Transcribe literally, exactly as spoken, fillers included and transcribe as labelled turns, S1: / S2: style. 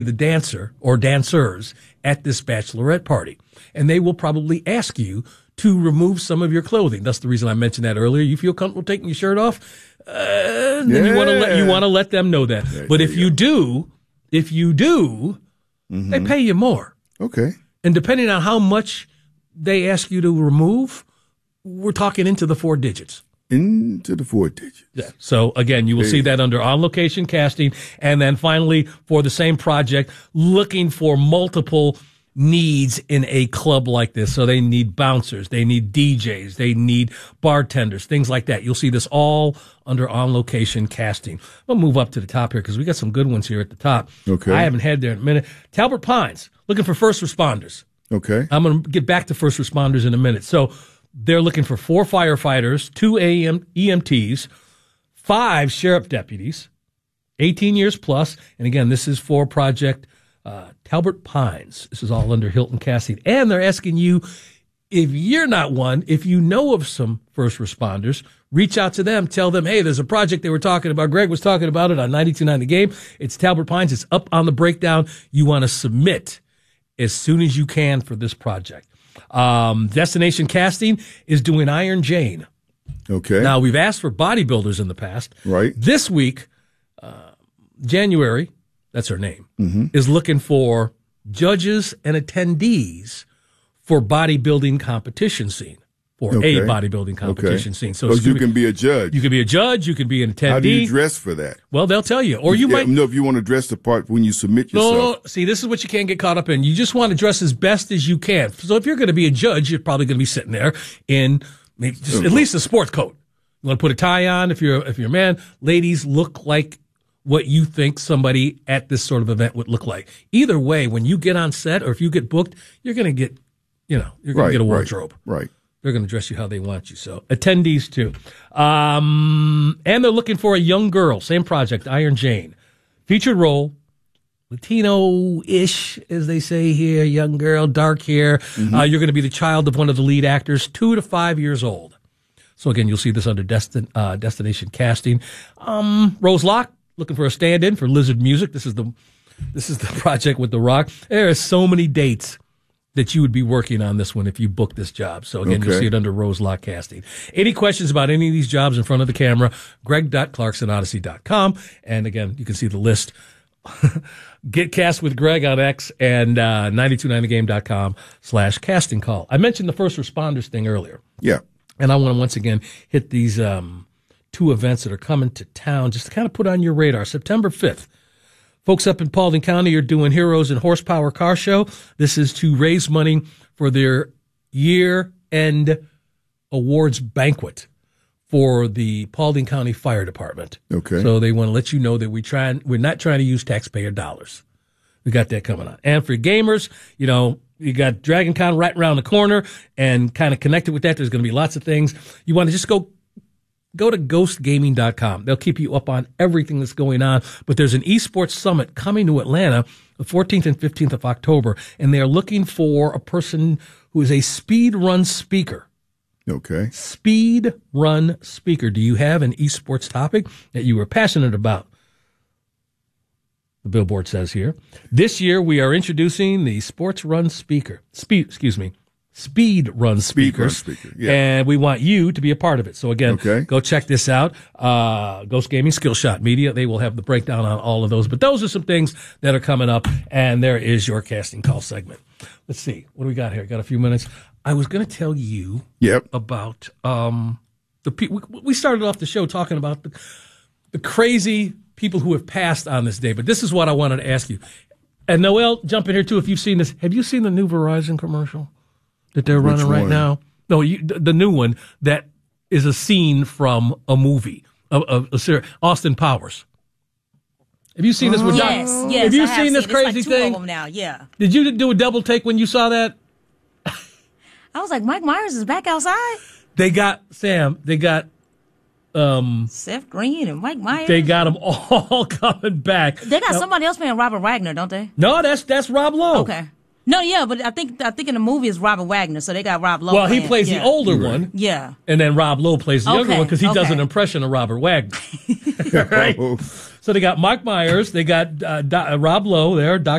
S1: the dancer or dancers at this bachelorette party. And they will probably ask you to remove some of your clothing. That's the reason I mentioned that earlier. You feel comfortable taking your shirt off? Uh, then yeah. you want to let you want to let them know that. Yeah, but if you, you do, if you do, mm-hmm. they pay you more.
S2: Okay.
S1: And depending on how much they ask you to remove, we're talking into the four digits.
S2: Into the four digits.
S1: Yeah. So again, you will see that under on location casting. And then finally, for the same project, looking for multiple needs in a club like this. So they need bouncers, they need D Js, they need bartenders, things like that. You'll see this all under on location casting. We'll move up to the top here because we got some good ones here at the top.
S2: Okay.
S1: I haven't had there in a minute. Talbot Pines, looking for first responders.
S2: Okay.
S1: I'm going to get back to first responders in a minute. So they're looking for four firefighters, two E M Ts, five sheriff deputies, eighteen years plus. And again, this is for Project uh, Talbot Pines. This is all under Hilton Casting. And they're asking you, if you're not one, if you know of some first responders, reach out to them. Tell them, hey, there's a project they were talking about. Greg was talking about it on ninety-two point nine The Game. It's Talbot Pines. It's up on the breakdown. You want to submit as soon as you can for this project. Um, Destination Casting is doing Iron Jane.
S2: Okay.
S1: Now, we've asked for bodybuilders in the past.
S2: Right.
S1: This week, uh, January, that's her name,
S2: mm-hmm.
S1: is looking for judges and attendees for bodybuilding competition scene. Or okay. a bodybuilding competition
S2: okay.
S1: scene. So
S2: you can be a judge.
S1: You can be a judge. You can be an attendee.
S2: How do you dress for that?
S1: Well, they'll tell you. Or you
S2: yeah,
S1: might.
S2: No, if you want to dress the part when you submit yourself.
S1: No, no, see, this is what you can't get caught up in. You just want to dress as best as you can. So if you're going to be a judge, you're probably going to be sitting there in maybe just okay. at least a sports coat. You want to put a tie on if you're if you're a man. Ladies, look like what you think somebody at this sort of event would look like. Either way, when you get on set or if you get booked, you're going to get, you know, you're going
S2: right,
S1: to get a wardrobe.
S2: Right. right.
S1: They're going to dress you how they want you. So attendees too. Um, and they're looking for a young girl. Same project, Iron Jane. Featured role, Latino-ish, as they say here, young girl, dark hair. Mm-hmm. Uh, you're going to be the child of one of the lead actors, two to five years old. So again, you'll see this under Destin, uh, Destination Casting. Um, Rose Locke, looking for a stand-in for Lizard Music. This is the, this is the project with The Rock. There are so many dates that you would be working on this one if you book this job. So again, okay. you'll see it under Rose Locke Casting. Any questions about any of these jobs in front of the camera, greg dot clarkson odyssey dot com. And again, you can see the list. Get cast with Greg on X and uh, ninety-two point nine the game dot com slash casting call. I mentioned the first responders thing earlier.
S2: Yeah.
S1: And I want to once again hit these um, two events that are coming to town just to kind of put on your radar. September fifth. Folks up in Paulding County are doing Heroes and Horsepower Car Show. This is to raise money for their year-end awards banquet for the Paulding County Fire Department.
S2: Okay.
S1: So they want to let you know that we try, we're not trying to use taxpayer dollars. We got that coming on. And for gamers, you know, you got Dragon Con right around the corner, and kind of connected with that, there's going to be lots of things. You want to just go Go to ghost gaming dot com. They'll keep you up on everything that's going on. But there's an esports summit coming to Atlanta the fourteenth and fifteenth of October, and they're looking for a person who is a speed run speaker.
S2: Okay.
S1: Speed run speaker. Do you have an esports topic that you are passionate about? The billboard says here. This year we are introducing the sports run speaker. Speed, excuse me. Speed Run Speaker.
S2: Speed Run Speaker, yeah.
S1: And we want you to be a part of it. So again,
S2: okay.
S1: go check this out. Uh, Ghost Gaming, Skillshot Media. They will have the breakdown on all of those. But those are some things that are coming up. And there is your casting call segment. Let's see. What do we got here? Got a few minutes. I was going to tell you
S2: yep.
S1: about, um, the pe- we started off the show talking about the, the crazy people who have passed on this day. But this is what I wanted to ask you. And Noel, jump in here too if you've seen this. Have you seen the new Verizon commercial that they're
S2: Which
S1: running right
S2: one?
S1: now? No, you, the new one that is a scene from a movie, a, a, a series, Austin Powers. Have you seen this? With
S3: Yes,
S1: Doc?
S3: yes.
S1: Have you
S3: I
S1: seen,
S3: have
S1: this
S3: seen
S1: crazy
S3: it's like two
S1: thing?
S3: Of them now, yeah.
S1: Did you do a double take when you saw that?
S3: I was like, Mike Myers is back outside.
S1: They got Sam. They got um,
S3: Seth Green and Mike Myers.
S1: They got them all coming back.
S3: They got
S1: now,
S3: somebody else playing Robert Wagner, don't they?
S1: No, that's that's Rob Lowe.
S3: Okay. No, yeah, but I think I think in the movie it's Robert Wagner, so they got Rob Lowe.
S1: Well, he
S3: playing.
S1: plays
S3: yeah.
S1: the older one.
S3: Yeah.
S1: And then Rob Lowe plays the
S3: Okay,
S1: younger one because he does
S3: okay.
S1: an impression of Robert Wagner. Right?
S2: Oh.
S1: So they got Mike Myers, they got uh, Do- uh, Rob Lowe there, Doctor